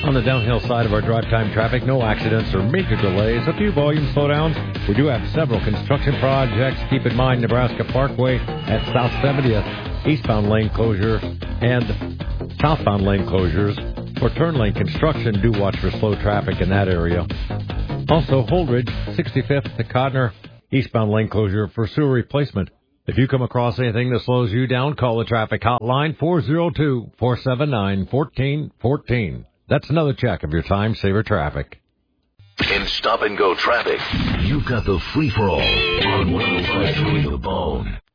On the downhill side of our drive time traffic, no accidents or major delays. A few volume slowdowns. We do have several construction projects. Keep in mind Nebraska Parkway at South 70th, eastbound lane closure and southbound lane closures. For turn lane construction, do watch for slow traffic in that area. Also, Holdridge, 65th to Codner, eastbound lane closure for sewer replacement. If you come across anything that slows you down, call the traffic hotline 402-479-1414. That's another check of your time-saver traffic. In stop-and-go traffic, you've got the free-for-all on 105.3 The Bone.